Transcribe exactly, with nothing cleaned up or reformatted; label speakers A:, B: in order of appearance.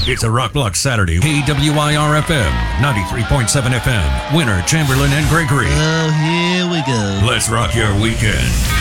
A: It's a Rock Block Saturday. K W I R F M, ninety-three point seven F M. Winner, Chamberlain, and Gregory.
B: Oh, here we go.
A: Let's rock your weekend.